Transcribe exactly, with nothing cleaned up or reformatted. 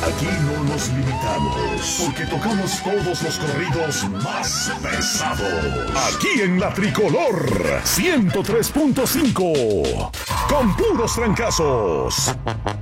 Aquí no nos limitamos, porque tocamos todos los corridos más pesados. Aquí en La Tricolor, ciento tres punto cinco, con puros trancazos.